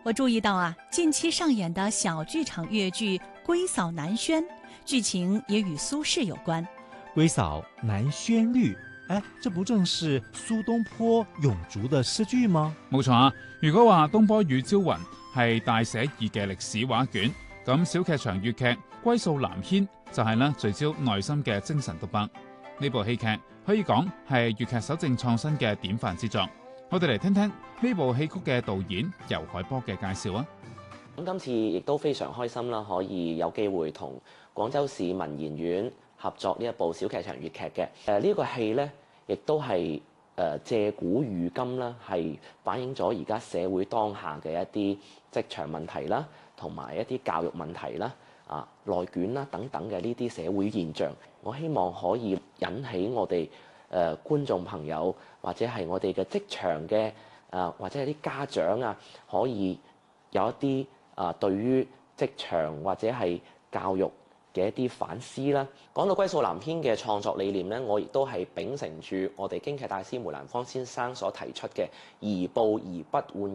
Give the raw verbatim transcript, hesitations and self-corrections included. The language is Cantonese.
我注意到啊，近期上演的小剧场越剧《闺嫂南轩》，剧情也與蘇軾有關。 闺嫂南轩綠，哎，這不正是蘇東坡詠竹的詩句嗎？ 冇錯啊！如果話東坡與朝雲係大寫意嘅歷史畫卷，咁小劇場粵劇《歸掃南軒》就係啦聚焦內心嘅精神獨白。呢部戲劇可以講係粵劇守正創新嘅典範之作。我哋嚟聽聽呢部戲曲嘅導演游海波嘅介紹啊！ 咁今次亦都非常開心啦，可以有機會同廣州市文研院合作呢一部小劇場粵劇嘅。誒呢個戲咧，亦都係誒借古喻今啦，係反映咗而家社會當下嘅一啲職場問題啦，同埋一啲教育問題啦、啊內卷啦等等嘅呢啲社會現象。我希望可以引起我哋誒、呃、觀眾朋友或者係我哋嘅職場嘅啊，或者係啲家長啊，可以有一啲啊對於職場或者係教育嘅一啲反思啦。講到《歸掃南軒》嘅創作理念咧，我亦都係秉承住我哋京劇大師梅蘭芳先生所提出嘅宜步而不換